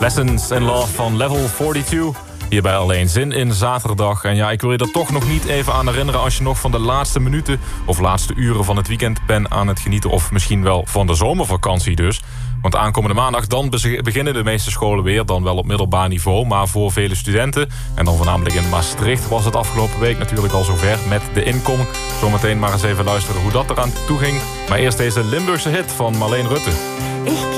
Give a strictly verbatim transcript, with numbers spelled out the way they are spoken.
Lessons in Love van Level tweeënveertig. Hierbij alleen zin in zaterdag. En ja, ik wil je er toch nog niet even aan herinneren... als je nog van de laatste minuten of laatste uren van het weekend bent aan het genieten... of misschien wel van de zomervakantie dus. Want aankomende maandag dan beginnen de meeste scholen weer... dan wel op middelbaar niveau, maar voor vele studenten... en dan voornamelijk in Maastricht was het afgelopen week natuurlijk al zover... met de inkom. Zometeen maar eens even luisteren hoe dat eraan toe ging. Maar eerst deze Limburgse hit van Marleen Rutte. Ik